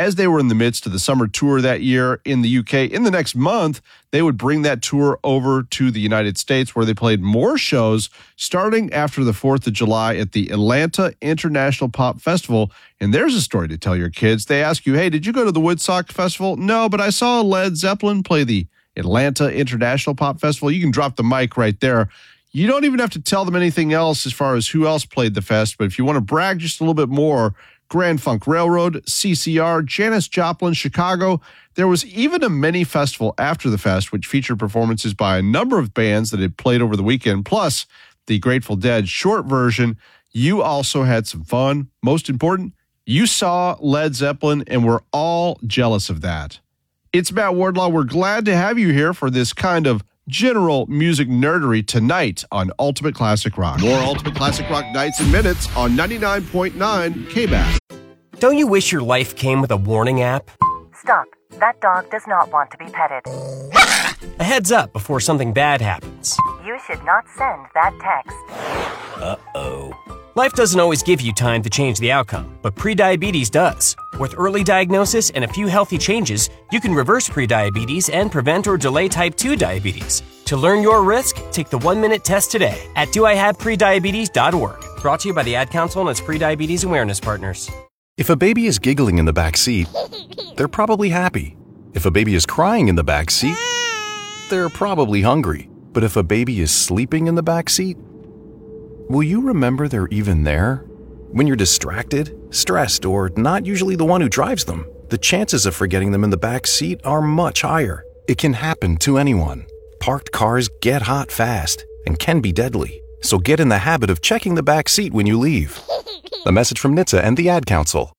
as they were in the midst of the summer tour that year in the UK. In the next month, they would bring that tour over to the United States, where they played more shows starting after the 4th of July at the Atlanta International Pop Festival. And there's a story to tell your kids. They ask you, hey, did you go to the Woodstock Festival? No, but I saw Led Zeppelin play the Atlanta International Pop Festival. You can drop the mic right there. You don't even have to tell them anything else as far as who else played the fest, but if you want to brag just a little bit more, Grand Funk Railroad, CCR, Janis Joplin, Chicago. There was even a mini festival after the fest, which featured performances by a number of bands that had played over the weekend, plus the Grateful Dead short version. You also had some fun. Most important, you saw Led Zeppelin, and we're all jealous of that. It's Matt Wardlaw. We're glad to have you here for this kind of general music nerdery tonight on Ultimate Classic Rock. More Ultimate Classic Rock nights and minutes on 99.9 KBAS. Don't you wish your life came with a warning app? Stop. That dog does not want to be petted. A heads up before something bad happens. You should not send that text. Uh-oh. Life doesn't always give you time to change the outcome, but prediabetes does. With early diagnosis and a few healthy changes, you can reverse prediabetes and prevent or delay type 2 diabetes. To learn your risk, take the 1-minute test today at doihaveprediabetes.org. Brought to you by the Ad Council and its prediabetes awareness partners. If a baby is giggling in the back seat, they're probably happy. If a baby is crying in the back seat, they're probably hungry. But if a baby is sleeping in the back seat, will you remember they're even there? When you're distracted, stressed, or not usually the one who drives them, the chances of forgetting them in the back seat are much higher. It can happen to anyone. Parked cars get hot fast and can be deadly. So get in the habit of checking the back seat when you leave. A message from NHTSA and the Ad Council.